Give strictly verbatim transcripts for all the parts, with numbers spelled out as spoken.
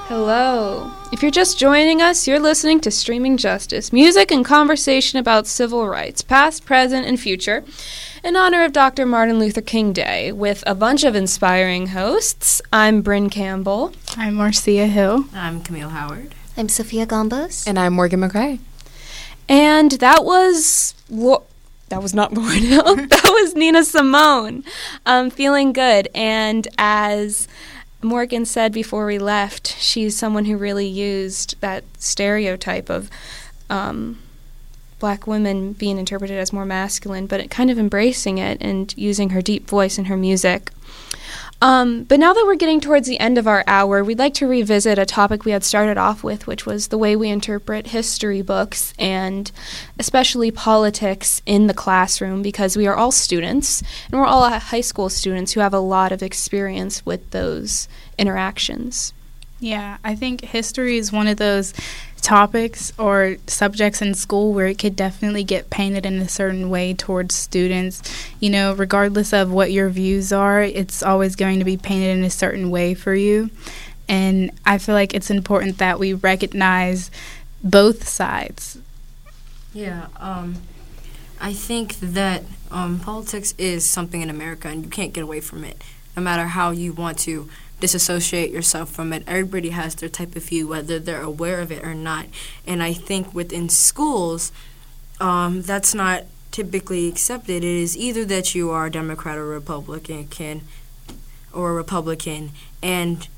Hello. If you're just joining us, you're listening to Streaming Justice, music and conversation about civil rights, past, present, and future, in honor of Doctor Martin Luther King Day, with a bunch of inspiring hosts. I'm Bryn Campbell. I'm Marcia Hill. I'm Camille Howard. I'm Sophia Gombos. And I'm Morgan McRae. And that was... Lo- that was not Lauryn Hill. That was Nina Simone. Um, Feeling Good. And as Morgan said before we left, she's someone who really used that stereotype of um, black women being interpreted as more masculine, but it kind of embracing it and using her deep voice in her music. Um, but now that we're getting towards the end of our hour, we'd like to revisit a topic we had started off with, which was the way we interpret history books and especially politics in the classroom, because we are all students, and we're all high school students who have a lot of experience with those interactions. Yeah, I think history is one of those topics or subjects in school where it could definitely get painted in a certain way towards students. You know, regardless of what your views are, it's always going to be painted in a certain way for you. And I feel like it's important that we recognize both sides. Yeah, um, I think that um, politics is something in America, and you can't get away from it, no matter how you want to disassociate yourself from it. Everybody has their type of view, whether they're aware of it or not. And I think within schools, um, that's not typically accepted. It is either that you are a Democrat or Republican, can, or a Republican, and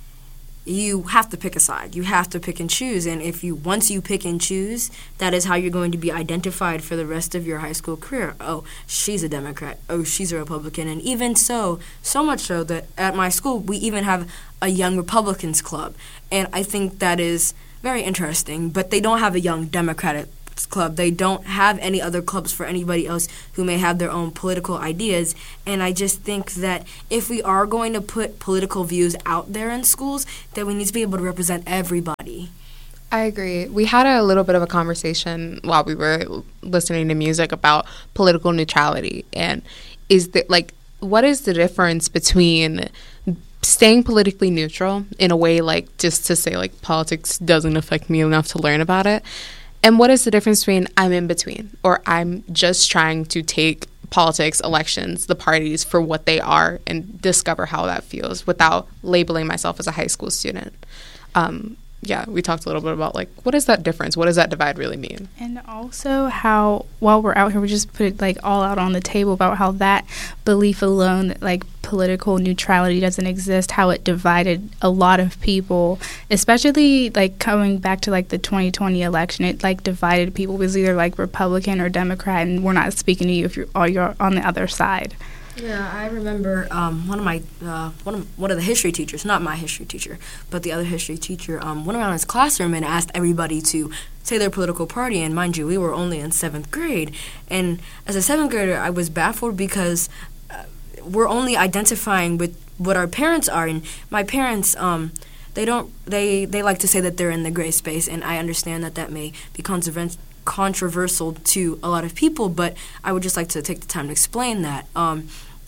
you have to pick a side. You have to pick and choose. And if you once you pick and choose, that is how you're going to be identified for the rest of your high school career. Oh, she's a Democrat. Oh, she's a Republican. And even so, so much so that at my school, we even have a Young Republicans Club. And I think that is very interesting. But they don't have a Young Democratic Club. They don't have any other clubs for anybody else who may have their own political ideas. And I just think that if we are going to put political views out there in schools, then we need to be able to represent everybody. I agree. We had a little bit of a conversation while we were listening to music about political neutrality. And is that, like, what is the difference between staying politically neutral in a way, like, just to say, like, politics doesn't affect me enough to learn about it, and what is the difference between I'm in between, or I'm just trying to take politics, elections, the parties for what they are and discover how that feels without labeling myself as a high school student? Um, yeah, we talked a little bit about, like, what is that difference? What does that divide really mean? And also how, while we're out here, we just put it, like, all out on the table about how that belief alone, that, like, political neutrality doesn't exist, how it divided a lot of people, especially, like, coming back to, like, the twenty twenty election. It, like, divided people. It was either, like, Republican or Democrat, and we're not speaking to you if you're, or you're on the other side. Yeah, I remember um, one of my uh, one of one of the history teachers, not my history teacher, but the other history teacher, um, went around his classroom and asked everybody to say their political party. And mind you, we were only in seventh grade, and as a seventh grader, I was baffled because uh, we're only identifying with what our parents are, and my parents, um, they don't they they like to say that they're in the gray space, and I understand that that may be controversial. controversial to a lot of people, but I would just like to take the time to explain that. Um,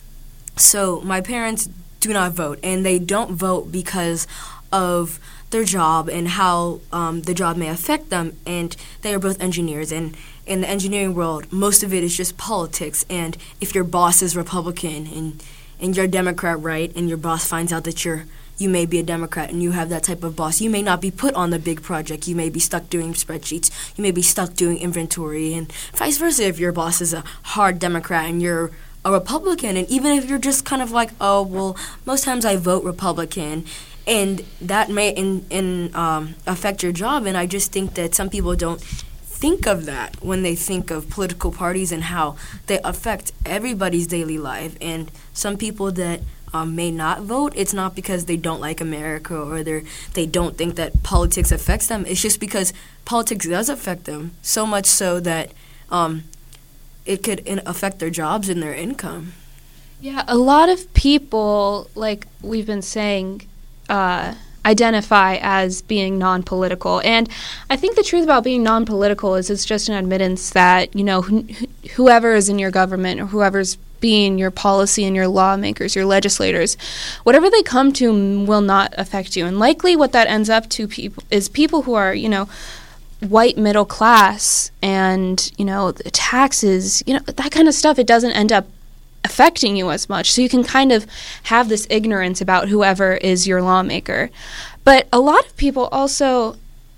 so my parents do not vote, and they don't vote because of their job and how um, the job may affect them, and they are both engineers, and in the engineering world, most of it is just politics, and if your boss is Republican and, and you're a Democrat, right, and your boss finds out that you're you may be a Democrat and you have that type of boss, you may not be put on the big project. You may be stuck doing spreadsheets. You may be stuck doing inventory, and vice versa if your boss is a hard Democrat and you're a Republican. And even if you're just kind of like, oh, well, most times I vote Republican, and that may in, in, um, affect your job. And I just think that some people don't think of that when they think of political parties and how they affect everybody's daily life. And some people that Um, may not vote, it's not because they don't like America or they they don't think that politics affects them. It's just because politics does affect them, so much so that um, it could in- affect their jobs and their income. Yeah, a lot of people, like we've been saying, uh, identify as being non-political. And I think the truth about being non-political is it's just an admittance that, you know, wh- whoever is in your government or whoever's being your policy and your lawmakers, your legislators, whatever they come to will not affect you. And likely what that ends up to people is people who are, you know, white middle class and, you know, the taxes, you know, that kind of stuff, it doesn't end up affecting you as much. So you can kind of have this ignorance about whoever is your lawmaker. But a lot of people also,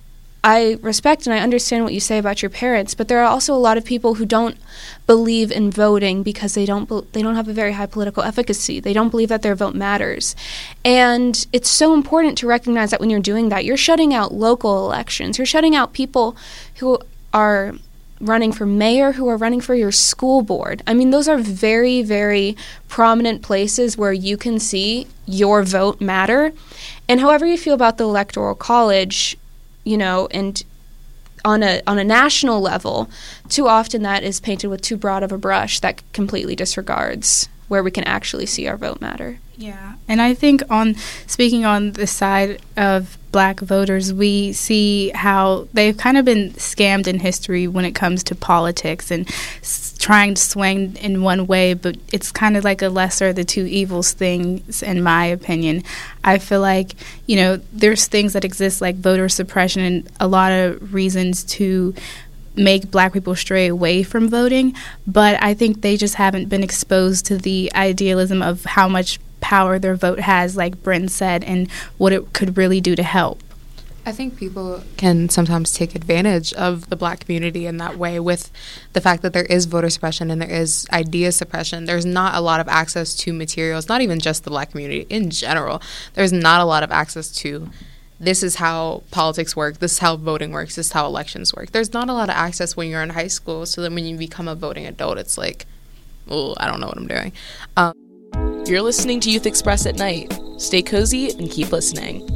I respect and I understand what you say about your parents, but there are also a lot of people who don't believe in voting because they don't be- they don't have a very high political efficacy. They don't believe that their vote matters. And it's so important to recognize that when you're doing that, you're shutting out local elections. You're shutting out people who are running for mayor, who are running for your school board. I mean, those are very, very prominent places where you can see your vote matter. And however you feel about the Electoral College, you know, and on a on a national level, too often that is painted with too broad of a brush that completely disregards where we can actually see our vote matter. Yeah, and I think on speaking on the side of black voters, we see how they've kind of been scammed in history when it comes to politics and s- trying to swing in one way, but it's kind of like a lesser of the two evils things, in my opinion. I feel like, you know, there's things that exist like voter suppression and a lot of reasons to make black people stray away from voting, but I think they just haven't been exposed to the idealism of how much power their vote has, like Bryn said, and what it could really do to help. I think people can sometimes take advantage of the black community in that way with the fact that there is voter suppression and there is idea suppression. There's not a lot of access to materials, not even just the black community in general. There's not a lot of access to this is how politics work, this is how voting works, this is how elections work. There's not a lot of access when you're in high school, so then when you become a voting adult, it's like, oh, I don't know what I'm doing. Um, You're listening to Youth Express at night. Stay cozy and keep listening.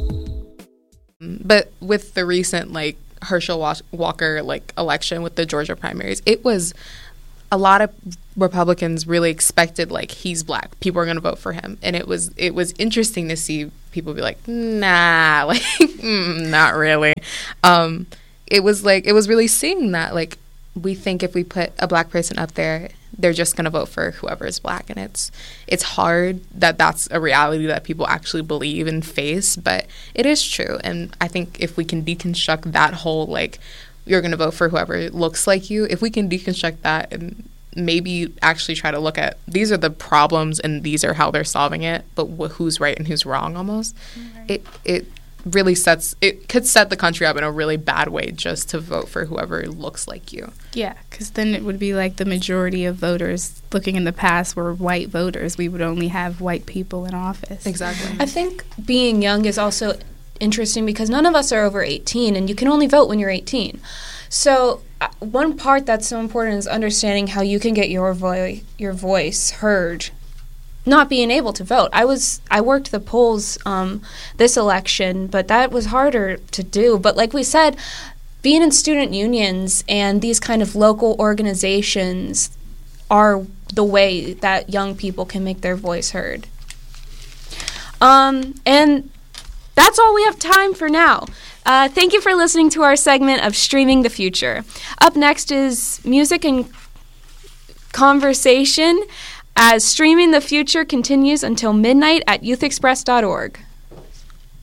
But with the recent, like, Herschel Walker, like, election with the Georgia primaries, it was a lot of Republicans really expected, like, he's black, people are going to vote for him. And it was it was interesting to see people be like, nah, like, mm, not really. Um, it was, like, it was really seeing that, like, we think if we put a black person up there, they're just going to vote for whoever is black. And it's it's hard that that's a reality that people actually believe and face, but it is true. And I think if we can deconstruct that whole, like, you're going to vote for whoever looks like you, if we can deconstruct that and maybe actually try to look at these are the problems and these are how they're solving it, but wh- who's right and who's wrong almost, right. it it really sets, it could set the country up in a really bad way just to vote for whoever looks like you. Yeah, because then it would be like the majority of voters looking in the past were white voters. We would only have white people in office. Exactly. I think being young is also interesting because none of us are over eighteen, and you can only vote when you're eighteen. So uh, one part that's so important is understanding how you can get your vo- your voice heard, not being able to vote. I was I worked the polls um, this election, but that was harder to do. But like we said, being in student unions and these kind of local organizations are the way that young people can make their voice heard. Um, and that's all we have time for now. Uh, thank you for listening to our segment of Streaming the Future. Up next is music and conversation as Streaming the Future continues until midnight at youth express dot org.